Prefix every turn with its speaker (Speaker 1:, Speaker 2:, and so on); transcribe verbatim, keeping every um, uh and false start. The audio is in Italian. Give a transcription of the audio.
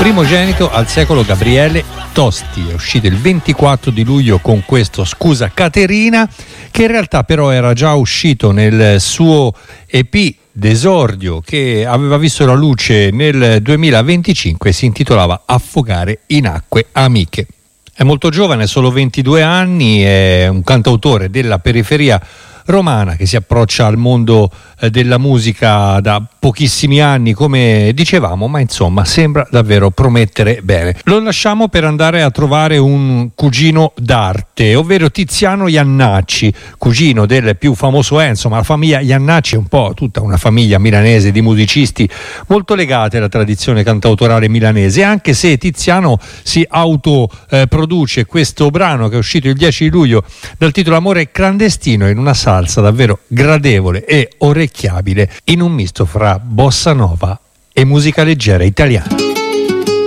Speaker 1: primogenito al secolo Gabriele Tosti. È uscito il ventiquattro di luglio con questo Scusa Caterina, che in realtà però era già uscito nel suo E P d'esordio che aveva visto la luce nel duemilaventicinque e si intitolava Affogare in acque amiche. È molto giovane, solo ventidue anni, è un cantautore della periferia romana che si approccia al mondo eh, della musica da pochissimi anni, come dicevamo, ma insomma sembra davvero promettere bene. Lo lasciamo per andare a trovare un cugino d'arte, ovvero Tiziano Iannacci, cugino del più famoso Enzo, ma la famiglia Iannacci è un po' tutta una famiglia milanese di musicisti molto legate alla tradizione cantautorale milanese, anche se Tiziano si autoproduce eh, questo brano che è uscito il dieci di luglio dal titolo Amore clandestino, in una salsa davvero gradevole e orecchiabile, in un misto fra bossa nova e musica leggera italiana.